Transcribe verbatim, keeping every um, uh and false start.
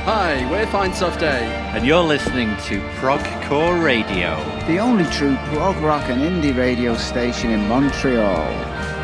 Hi, we're Fine Stuff Day. And you're listening to Progcore Radio, the only true prog rock and indie radio station in Montreal.